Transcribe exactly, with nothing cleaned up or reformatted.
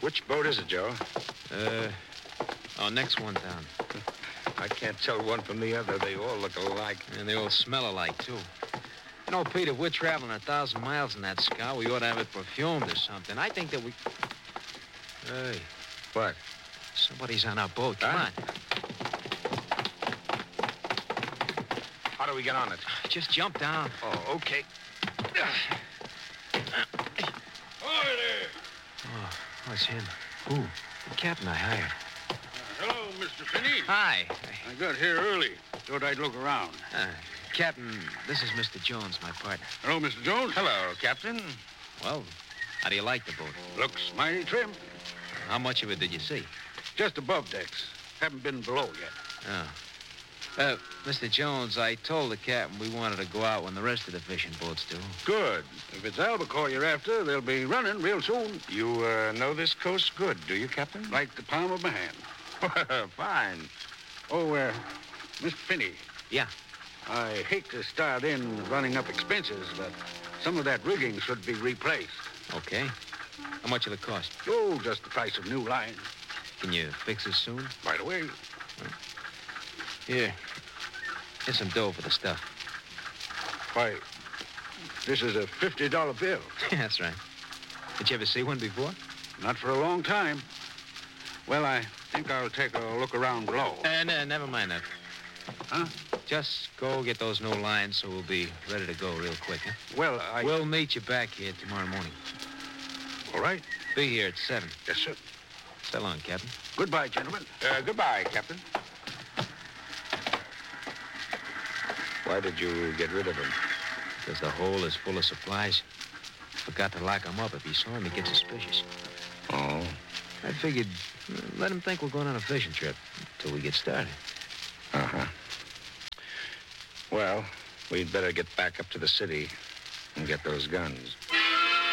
Which boat is it, Joe? Uh, oh, next one down. I can't tell one from the other. They all look alike. And they all smell alike, too. You know, Pete, if we're traveling a thousand miles in that scow, we ought to have it perfumed or something. I think that we... Hey. What? Somebody's on our boat. Come Huh? on. How do we get on it? Just jump down. Oh, okay. Hi there. Oh, oh, it's him. Who? The captain I hired. Hello, Mister Finney. Hi. I got here early. Thought I'd look around. Uh, Captain, this is Mister Jones, my partner. Hello, Mister Jones. Hello, Captain. Well, how do you like the boat? Looks mighty trim. How much of it did you see? Just above decks. Haven't been below yet. Oh. Uh, Mister Jones, I told the captain we wanted to go out when the rest of the fishing boats do. Good. If it's albacore you're after, they'll be running real soon. You uh, know this coast good, do you, Captain? Like the palm of my hand. Fine. Oh, uh, Mister Finney. Yeah. I hate to start in running up expenses, but some of that rigging should be replaced. Okay. How much will it cost? Oh, just the price of new line. Can you fix it soon? Right away. Here. Here's some dough for the stuff. Why, this is a fifty dollar bill. That's right. Did you ever see one before? Not for a long time. Well, I think I'll take a look around below. Uh, no, never mind that. Huh? Just go get those new lines so we'll be ready to go real quick, huh? Well, I... We'll meet you back here tomorrow morning. All right. Be here at seven. Yes, sir. So long, Captain. Goodbye, gentlemen. Uh, goodbye, Captain. Why did you get rid of him? Because the hole is full of supplies. Forgot to lock him up. If he saw him, he'd get suspicious. Oh. I figured, uh, let him think we're going on a fishing trip until we get started. Uh-huh. Well, we'd better get back up to the city and get those guns.